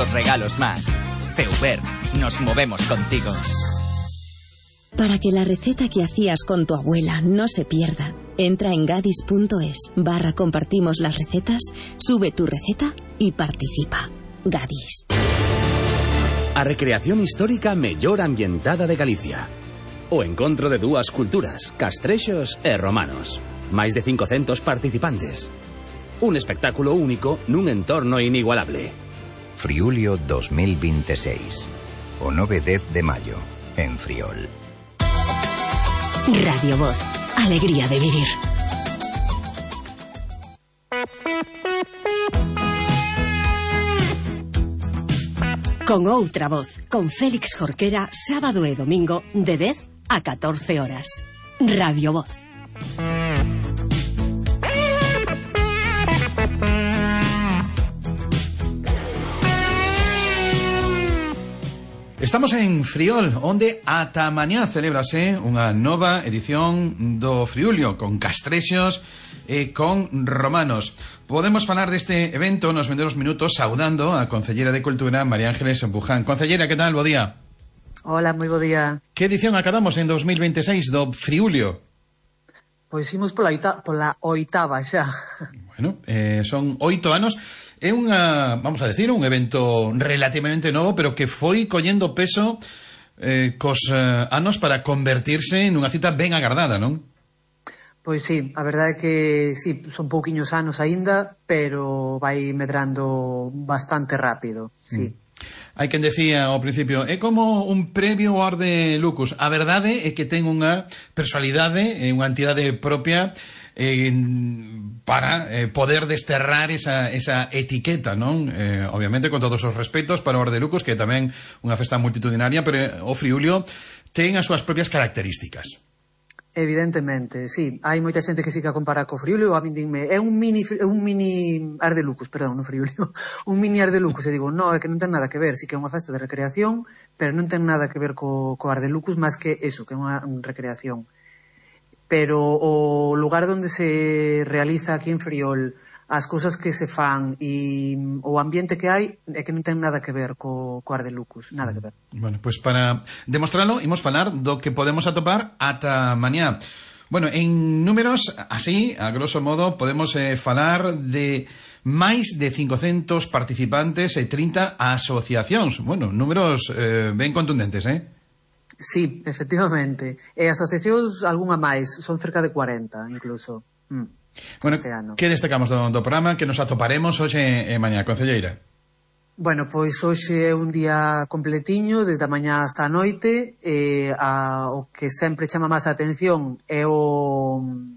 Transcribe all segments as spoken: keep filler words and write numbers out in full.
muchos regalos más. Feubert, nos movemos contigo. Para que la receta que hacías con tu abuela no se pierda, entra en gadis.es barra compartimos las recetas, sube tu receta y participa. Gadis. A recreación histórica mellor ambientada de Galicia. O encontro de dúas culturas, castrexos e romanos. Máis de cincocentos participantes. Un espectáculo único nun entorno inigualable. Friulio dos mil veintiséis. O nove e dez de maio, en Friol. Radio Voz. Alegría de vivir. Con outra voz, con Félix Jorquera, sábado e domingo, de dez a catorce horas. Radio Voz. Estamos en Friol, onde ata mañá celébrase unha nova edición do Friulio, con castrexos e con romanos. Podemos falar deste evento nos vindeiros minutos saudando a Concellera de Cultura, María Ángeles Buján. Concellera, que tal? Bo día. Hola, moi bo día. Que edición acabamos en dos mil veintiséis do Friulio? Pois imos pola, oita, pola oitava xa. Bueno, eh, son oito anos. É unha, vamos a decir, un evento relativamente novo, pero que foi collendo peso eh, cos eh, anos para convertirse nunha cita ben agardada, non? Pois sí, a verdade é que sí, son pouquiños anos aínda, pero vai medrando bastante rápido, sí. Mm. Hai quen decía ao principio, é como un previo ao Arde Lucus. A verdade é que ten unha personalidade, unha entidade propia eh, para eh, poder desterrar esa, esa etiqueta, non? Eh, obviamente con todos os respetos para o Arde Lucus, que é tamén unha festa multitudinaria, pero o Friulio ten as súas propias características. Evidentemente, sí. Hai moita xente que sí que a compara co Friulio, a min dinme, é un mini é un mini Arde Lucus, perdón, non Friulio, un mini Arde Lucus, e digo, no, é que non ten nada que ver, sí que é unha festa de recreación, pero non ten nada que ver co, co Arde Lucus, máis que eso, que é unha un recreación. Pero o lugar onde se realiza aquí en Friol, as cousas que se fan e o ambiente que hai é que non ten nada que ver co, co Arde Lucus, nada que ver. Bueno, pois pues para demostralo, imos falar do que podemos atopar ata mañá. Bueno, en números, así, a grosso modo, podemos eh, falar de máis de cincocentos participantes e trinta asociacións. Bueno, números eh, ben contundentes, eh? Sí, efectivamente. E asociacións, algunha máis, son cerca de cuarenta, incluso. Mm. Bueno, este ano. Que destacamos do, do programa que nos atoparemos hoxe e mañá, concelleira? Bueno, pois hoxe é un día completiño, desde a mañá hasta a noite, e a, o que sempre chama máis a atención é o...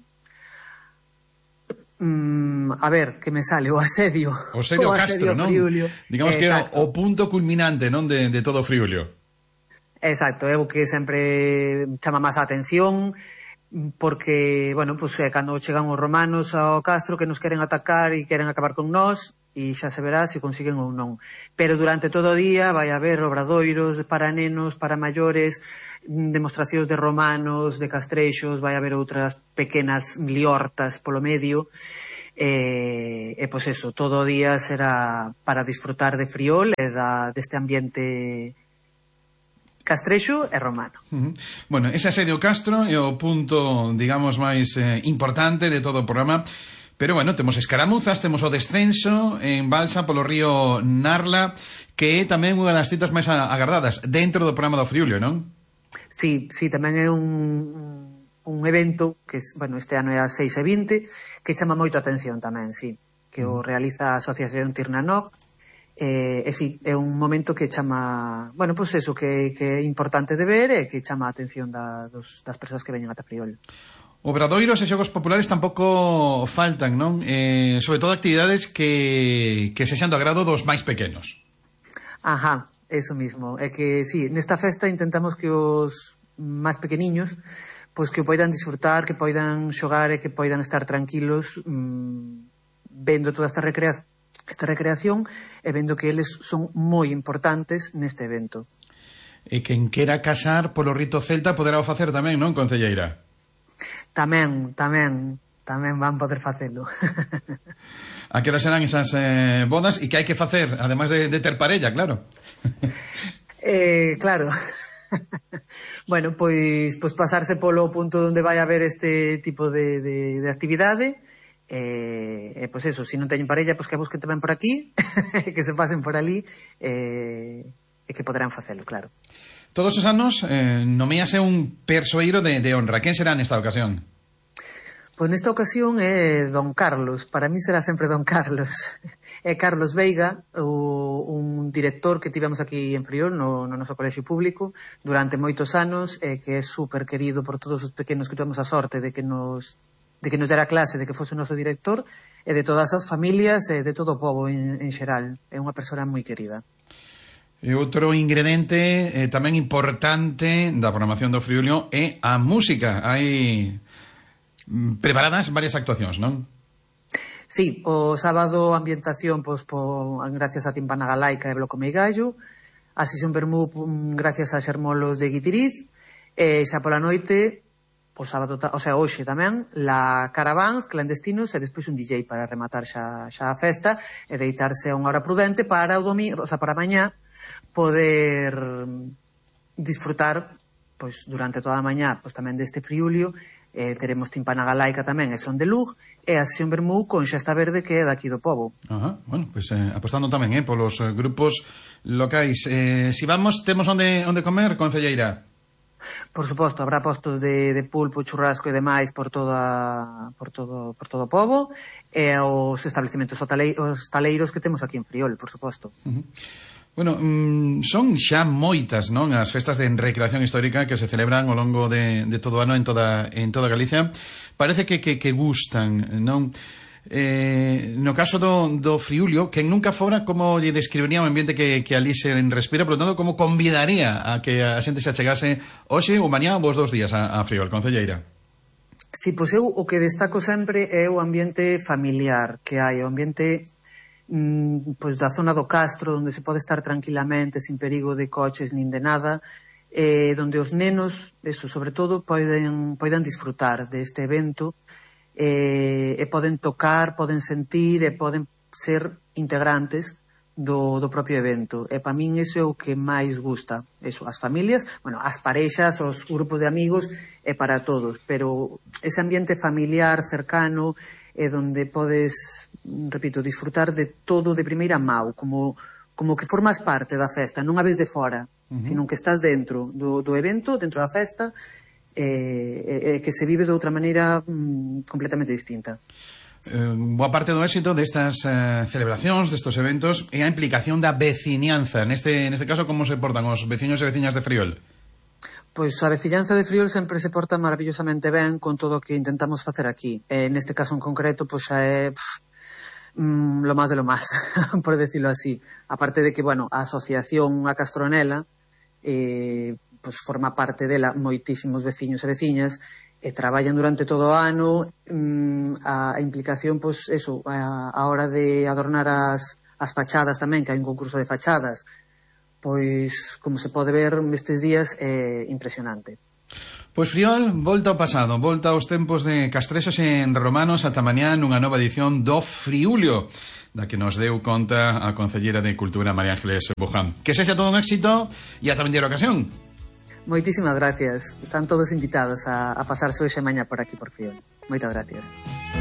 Mm, a ver, que me sale, o asedio. O asedio, o asedio Castro, non? Friulio. Digamos que é o punto culminante, non, de, de todo o Friulio. Exacto, é o que sempre chama máis a atención, porque, bueno, pues, eh, cando chegan os romanos ao Castro que nos queren atacar e queren acabar con nós, e xa se verá se consiguen ou non. Pero durante todo o día vai haber obradoiros para nenos, para maiores, demostracións de romanos, de castrexos, vai haber outras pequenas liortas polo medio, e, e pois eso, todo o día será para disfrutar de Friol e da, deste ambiente castrexo e romano. Uh-huh. Bueno, ese asedio Castro é o punto, digamos, máis eh, importante de todo o programa. Pero, bueno, temos escaramuzas, temos o descenso en balsa polo río Narla, que é tamén unha das citas máis agardadas dentro do programa do Friulio, non? Sí, sí, tamén é un, un evento que, bueno, este ano é a seis e vinte, que chama moito a atención tamén, sí, que o realiza a Asociación Tirnanog. E, e sí, é un momento que chama, bueno, pois pues eso, que, que é importante de ver e que chama a atención da, dos, das persoas que veñen ata Friol. Obradoiros e xogos populares tampouco faltan, non? Eh, sobre todo actividades que, que sexan do agrado dos máis pequenos. Ajá, eso mismo. É que, sí, nesta festa intentamos que os máis pequeniños pois que o poidan disfrutar, que poidan xogar e que poidan estar tranquilos mmm, vendo toda esta recreación esta recreación e vendo que eles son moi importantes neste evento. E quen quera casar polo rito celta poderá o facer tamén, non, concelleira? Tamén, tamén. tamén van poder facelo. A que hora serán esas eh, bodas e que hai que facer, ademais de, de ter parella, claro? eh, claro. Bueno, pois, pois pasarse polo punto onde vai haber este tipo de, de, de actividade. E, eh, pois eso, se non teñen parella, pois que busquen tamén por aquí, que se pasen por ali, eh, e que poderán facelo, claro. Todos os anos eh, nomease un persoeiro de, de honra. Quen será nesta ocasión? Pois nesta ocasión é Don Carlos, para mí será sempre Don Carlos. É Carlos Veiga, o, un director que tivemos aquí en Friol, no, no noso colexio público, durante moitos anos, e que é super querido por todos os pequenos que tivemos a sorte de que nos de que nos dera clase, de que fose o noso director, e de todas as familias e de todo o povo en, en xeral. É unha persoa moi querida. E outro ingrediente eh, tamén importante da programación do Friulio é a música. Hai preparadas varias actuacións, non? Sí, o sábado ambientación pois, po, gracias a Timpana Galaica e Bloco Meigallo, a sesión Bermú gracias a Xermolos de Guitiriz, e xa pola noite, o sábado, o sea, hoxe tamén, la Caravans, clandestinos, e despois un D J para rematar xa, xa a festa e deitarse a unha hora prudente para o domingo, o sea, para mañá, poder disfrutar pois durante toda a mañá pois tamén deste Friulio. Eh, teremos Timpana Galaica tamén e Son de Lug, e a sesión Bermú con Xesta Verde, que é daqui do pobo. Ajá, bueno, pois pues, eh, apostando tamén eh, polos eh, grupos locais. Eh, si vamos, temos onde, onde comer, concelleira? Por suposto, habrá postos de, de pulpo, churrasco e demais por toda por todo por todo o pobo, e os establecementos hostaleiros que temos aquí en Friol, por suposto. Uh-huh. Bueno, mm, son xa moitas, non, as festas de recreación histórica que se celebran ao longo de, de todo o ano en toda en toda Galicia. Parece que, que, que gustan, non? Eh, no caso do, do Friulio, que nunca fora, como lle describiría o ambiente que, que ali se respira, por lo tanto, como convidaría a que a xente se achegase hoxe ou mañá ou vos dos días a, a Friol, concelleira? Si, pois eu o que destaco sempre é o ambiente familiar que hai, o ambiente pois da zona do Castro, onde se pode estar tranquilamente sin perigo de coches nin de nada, eh, donde os nenos, eso, sobre todo, poden, poden disfrutar deste evento, eh, e poden tocar, poden sentir e poden ser integrantes do, do propio evento. E para min iso é o que máis gusta, eso, as familias, bueno, as parexas, os grupos de amigos, é para todos, pero ese ambiente familiar, cercano, é donde podes, repito, disfrutar de todo de primeira mão, como, como que formas parte da festa, non a vez de fora, uh-huh. sino que estás dentro do, do evento, dentro da festa, e, e que se vive de outra maneira mm, completamente distinta. Eh, boa parte do éxito destas eh, celebracións, destos eventos, é a implicación da veciñanza. Neste, neste caso, como se portan os veciños e veciñas de Friol? Pois a veciñanza de Friol sempre se porta maravillosamente ben con todo o que intentamos facer aquí. E neste caso en concreto, pois xa é pff, mm, lo máis de lo máis, por decirlo así. Aparte de que, bueno, a asociación A Castronela eh, pois forma parte dela moitísimos veciños e veciñas e traballan durante todo o ano. mm, a, a implicación, pois eso, a, a hora de adornar as, as fachadas tamén, que hai un concurso de fachadas, pois, como se pode ver nestes días, é impresionante. Pois Friol, volta ao pasado, volta aos tempos de Castrexos en Romanos, ata mañá nunha nova edición do Friulio, da que nos deu conta a Concellera de Cultura María Ángeles Buján. Que sexa todo un éxito e ata vindeira ocasión. Moitísimas gracias. Están todos invitados a, a pasarse hoxe mañá por aquí por Friol. Moitas gracias.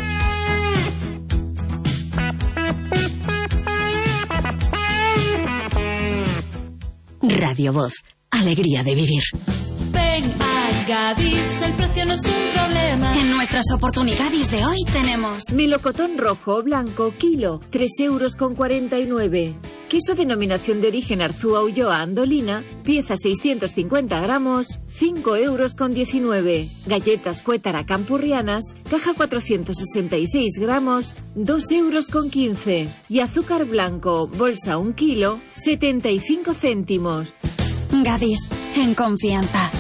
Radio Voz, alegría de vivir. Ven a Gadis, el precio no es un problema. En nuestras oportunidades de hoy tenemos melocotón rojo o blanco, kilo, tres euros con cuarenta y nueve. Queso denominación de origen Arzúa Ulloa Andolina, pieza seiscientos cincuenta gramos, cinco euros con diecinueve. Galletas Cuétara Campurrianas, caja cuatrocientos sesenta y seis gramos, dos euros con quince. Y azúcar blanco, bolsa un kilo, setenta y cinco céntimos. Gadis, en confianza.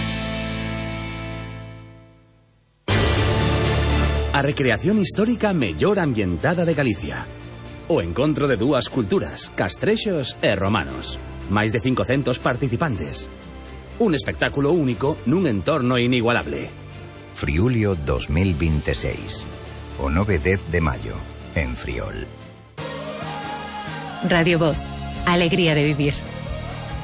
A recreación histórica mellor ambientada de Galicia. O encontro de dúas culturas, castrexos e romanos. Máis de cincocentos participantes. Un espectáculo único nun entorno inigualable. Friulio dos mil veintiséis. o nove dez de mayo, en Friol. Radio Voz, alegría de vivir.